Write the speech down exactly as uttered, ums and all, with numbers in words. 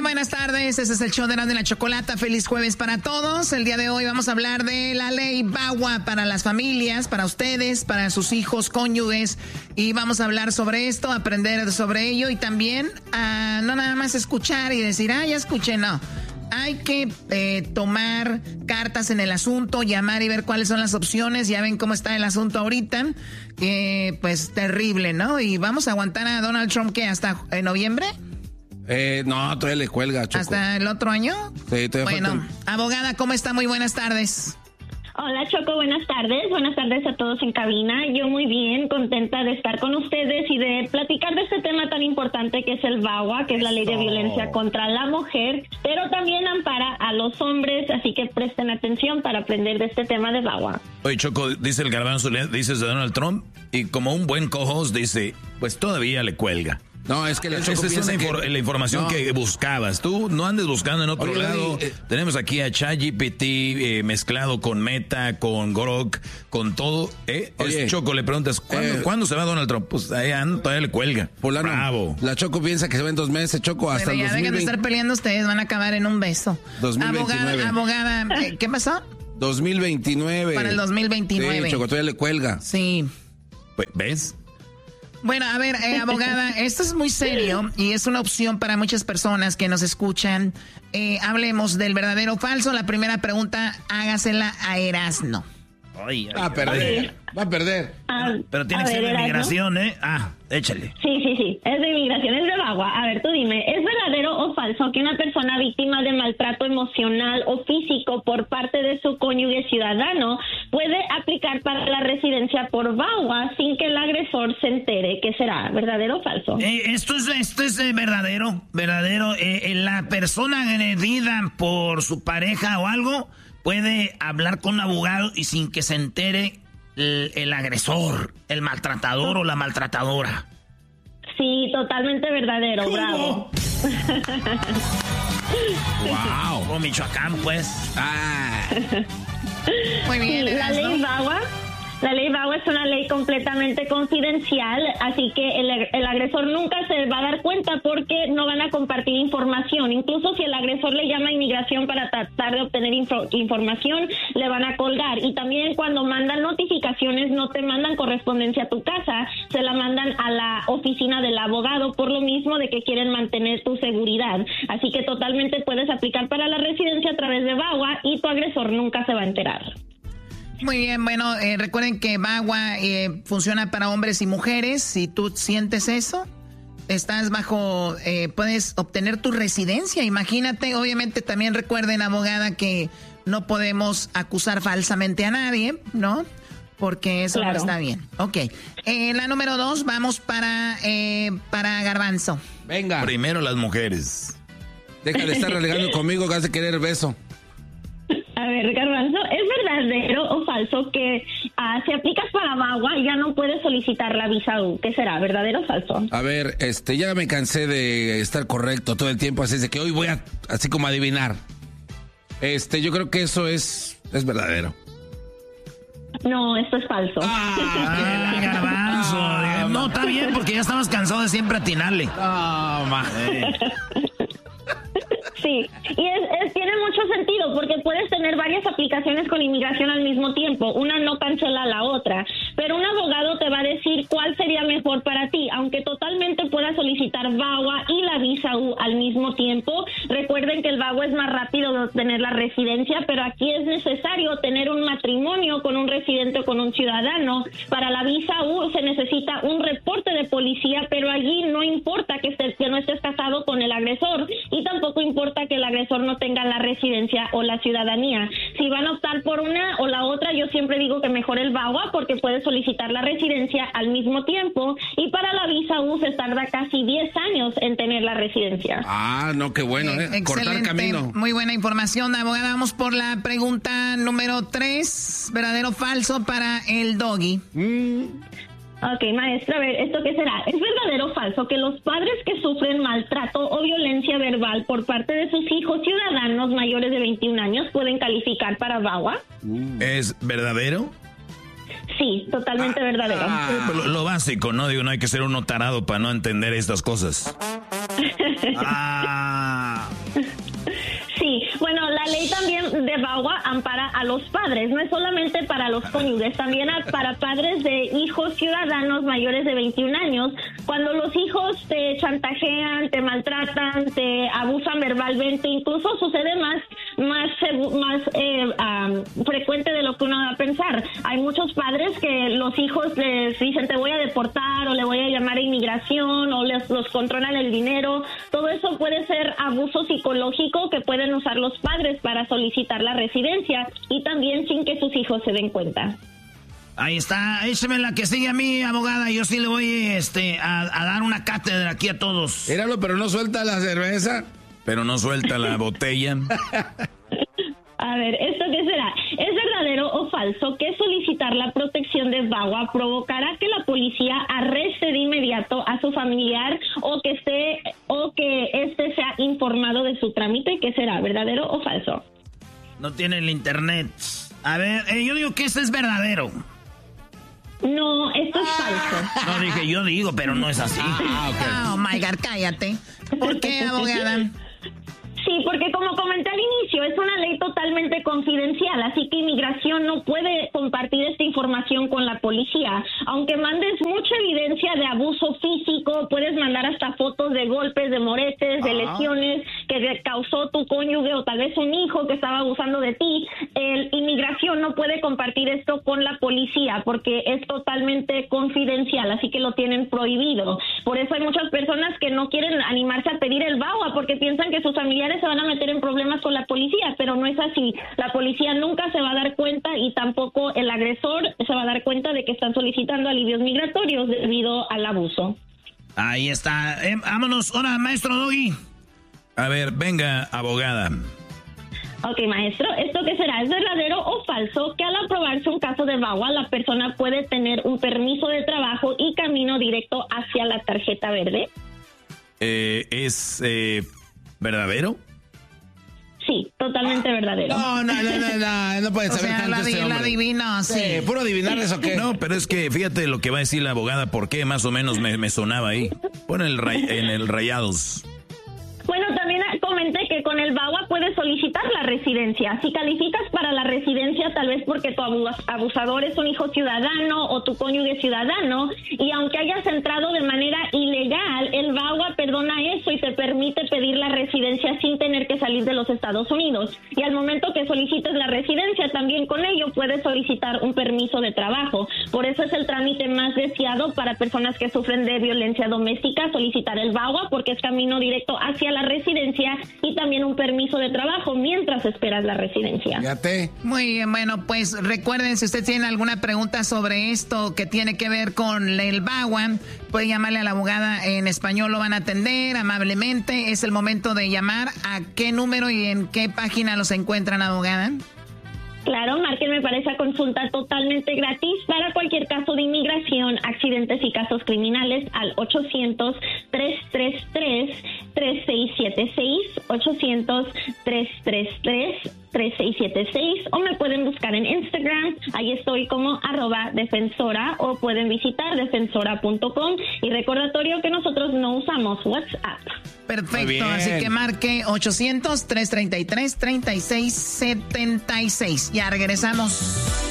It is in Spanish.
bien, buenas tardes. Este es el show de Erasmo y la Chocolata. Feliz jueves para todos. El día de hoy vamos a hablar de la ley V A W A para las familias, para ustedes, para sus hijos, cónyuges. Y vamos a hablar sobre esto, aprender sobre ello y también uh, no nada más escuchar y decir, ah, ya escuché, no. Hay que eh, tomar cartas en el asunto, llamar y ver cuáles son las opciones. Ya ven cómo está el asunto ahorita. Eh, pues terrible, ¿no? Y vamos a aguantar a Donald Trump, ¿qué? ¿Hasta en noviembre? Eh, no, todavía le cuelga, Choco. ¿Hasta el otro año? Sí, todavía Bueno, falta... abogada, ¿cómo está? Muy buenas tardes. Hola, Choco, buenas tardes. Buenas tardes a todos en cabina. Yo muy bien, contenta de estar con ustedes y de platicar de este tema tan importante que es el V A W A, que es la ley de violencia contra la mujer, pero también ampara a los hombres, así que presten atención para aprender de este tema de V A W A. Oye, Choco, dice el garbanzo, dices de Donald Trump, y como un buen co-host dice, pues todavía le cuelga. No, es que la Esa es una infor- que... la información no. que buscabas. Tú no andes buscando en otro Oye, lado. Eh, Tenemos aquí a ChatGPT eh, mezclado con Meta, con Grok, con todo. ¿eh? Oye, es Choco, le preguntas, ¿cuándo, eh, ¿cuándo se va Donald Trump? Pues ahí anda, todavía le cuelga. Polano, Bravo. La Choco piensa que se va en dos meses, Choco, hasta Pero ya el dos mil veinte. dejen de estar peleando ustedes, van a acabar en un beso. dos mil veintinueve. Abogada, abogada, ¿qué pasó? dos mil veintinueve. Para el dos mil veintinueve. Sí, Choco, todavía le cuelga. Sí. ¿Ves? Bueno, a ver, eh, abogada, esto es muy serio y es una opción para muchas personas que nos escuchan. Eh, hablemos del verdadero o falso. La primera pregunta, hágasela a Erasmo. Ay, ay, va a perder, va a perder. Ah, Pero tiene que ser de migración, ¿eh? Ah, échale. Sí, sí, sí, es de inmigración, es de V A W A. A ver, tú dime, ¿es verdadero o falso que una persona víctima de maltrato emocional o físico por parte de su cónyuge ciudadano puede aplicar para la residencia por V A W A sin que el agresor se entere? ¿Qué será? ¿Verdadero o falso? Eh, esto es, esto es eh, verdadero, verdadero. Eh, la persona agredida por su pareja o algo puede hablar con un abogado y sin que se entere el, el agresor, el maltratador o la maltratadora. Sí, totalmente verdadero, ¿Cómo? bravo. Wow. O Michoacán, pues. Ah. Muy bien. Sí, la ley V A W A. La ley V A W A es una ley completamente confidencial, así que el, el agresor nunca se va a dar cuenta porque no van a compartir información. Incluso si el agresor le llama a inmigración para tratar de obtener info, información, le van a colgar. Y también cuando mandan notificaciones, no te mandan correspondencia a tu casa, se la mandan a la oficina del abogado por lo mismo de que quieren mantener tu seguridad. Así que totalmente puedes aplicar para la residencia a través de V A W A y tu agresor nunca se va a enterar. Muy bien, bueno, eh, recuerden que V A W A eh, funciona para hombres y mujeres. Si tú sientes eso, estás bajo, eh, puedes obtener tu residencia. Imagínate, obviamente también recuerden, abogada, que no podemos acusar falsamente a nadie, ¿no? Porque eso claro. no está bien. Ok, eh, la número dos, vamos para, eh, para Garbanzo. Venga. Primero las mujeres. Deja de estar relegando conmigo que has de querer beso. A ver, Garbanzo, ¿es verdadero o falso que uh, si aplicas para V A W A ya no puedes solicitar la visa U? ¿Qué será, verdadero o falso? A ver, este, ya me cansé de estar correcto todo el tiempo, así es de que hoy voy a, así como adivinar. Este, yo creo que eso es, es verdadero. No, esto es falso. Ah, Garbanzo. Ah, no, está bien porque ya estamos cansados de siempre atinarle. No, ma. Sí, y es, es, tiene mucho sentido porque puedes tener varias aplicaciones con inmigración al mismo tiempo, una no cancela la otra, pero un abogado te va a decir cuál sería mejor para ti, aunque totalmente puedas solicitar V A W A y la visa U al mismo tiempo. Recuerden que el V A W A es más rápido de obtener la residencia, pero aquí es necesario tener un matrimonio con un residente o con un ciudadano. Para la visa U se necesita un reporte de policía, pero allí no importa que, estés, que no estés casado con el agresor y tampoco importa que el agresor no tenga la residencia o la ciudadanía. Si van a optar por una o la otra, yo siempre digo que mejor el V A W A porque puedes solicitar la residencia al mismo tiempo y para la visa U se tarda casi diez años en tener la residencia. Ah, no, qué bueno, ¿eh? Excelente. Cortar camino. Muy buena información, abogada. Vamos por la pregunta número tres, verdadero o falso para el Doggy. Mm. Ok, maestra, a ver, ¿esto qué será? ¿Es verdadero o falso que los padres que sufren maltrato o violencia verbal por parte de sus hijos ciudadanos mayores de veintiún años pueden calificar para V A W A? ¿Es verdadero? Sí, totalmente ah, verdadero. Ah, lo, lo básico, ¿no? Digo, no hay que ser uno tarado para no entender estas cosas. Ah... Sí, bueno, la ley también de V A W A ampara a los padres, no es solamente para los cónyuges, también para padres de hijos ciudadanos mayores de veintiún años. Cuando los hijos te chantajean, te maltratan, te abusan verbalmente, incluso sucede más más más eh, um, frecuente de lo que uno va a pensar. Hay muchos padres que los hijos les dicen te voy a deportar o le voy a llamar a inmigración o les los controlan el dinero. Todo eso puede ser abuso psicológico que pueden usar los padres para solicitar la residencia y también sin que sus hijos se den cuenta. Ahí está, écheme la que sigue a mí, abogada. Yo sí le voy este, a, a dar una cátedra aquí a todos. Míralo, pero no suelta la cerveza. Pero no suelta la botella. A ver, ¿esto qué será? ¿Es verdadero o falso que solicitar la protección de V A W A provocará que la policía arreste de inmediato a su familiar o que esté o que éste sea informado de su trámite? ¿Qué será? ¿Verdadero o falso? No tiene el internet. A ver, eh, yo digo que este es verdadero. No, esto es falso. No, dije, yo digo, pero no es así. Ah, okay. Oh, my God, cállate. ¿Por qué, abogada? Sí, porque como comenté al inicio, es una ley totalmente confidencial, así que inmigración no puede compartir esta información con la policía. Aunque mandes mucha evidencia de abuso físico, puedes mandar hasta fotos de golpes, de moretes, de lesiones que causó tu cónyuge o tal vez un hijo que estaba abusando de ti. El inmigración no puede compartir esto con la policía porque es totalmente confidencial, así que lo tienen prohibido. Por eso hay muchas personas que no quieren animarse a pedir el V A W A porque piensan que sus familiares se van a meter en problemas con la policía, pero no es así. La policía nunca se va a dar cuenta y tampoco el agresor se va a dar cuenta de que están solicitando alivios migratorios debido al abuso. Ahí está. Eh, vámonos. Hola, maestro Doggy. A ver, venga, abogada. Ok, maestro, ¿esto qué será? ¿Es verdadero o falso que al aprobarse un caso de V A W A la persona puede tener un permiso de trabajo y camino directo hacia la tarjeta verde? Eh, ¿Es eh, verdadero? Sí, totalmente verdadero. No, no, no, no, no, no puede O saber sea, tanto la, este di- la hombre. adivino, sí. Sí, puro adivinar eso qué. No, pero es que fíjate lo que va a decir la abogada, por qué más o menos me, me sonaba ahí. Pon el ray, en el Rayados. Bueno, también comenté que con el V A W A puedes solicitar la residencia. Si calificas para la residencia, tal vez porque tu abusador es un hijo ciudadano o tu cónyuge ciudadano, y aunque hayas entrado de manera ilegal, el V A W A perdona eso y te permite pedir la residencia sin tener que salir de los Estados Unidos. Y al momento que solicites la residencia, también con ello puedes solicitar un permiso de trabajo. Por eso es el trámite más deseado para personas que sufren de violencia doméstica, solicitar el V A W A porque es camino directo hacia la residencia y también un permiso de trabajo mientras esperas la residencia. Fíjate. Muy bien, bueno, pues recuerden, si usted tiene alguna pregunta sobre esto que tiene que ver con el V A W A, puede llamarle a la abogada en español, lo van a atender amablemente. Es el momento de llamar. ¿A qué número y en qué página los encuentran, abogada? Claro, márquenme para esa consulta totalmente gratis para cualquier caso de inmigración, accidentes y casos criminales al ochocientos, tres tres tres, tres seis siete seis, ochocientos, tres tres tres, tres seis siete seis, o me pueden buscar en Instagram, ahí estoy como arroba defensora, o pueden visitar defensora punto com, y recordatorio que nosotros no usamos WhatsApp. Perfecto, así que marque ochocientos, tres treinta y tres, treinta y seis setenta y seis. Ya regresamos.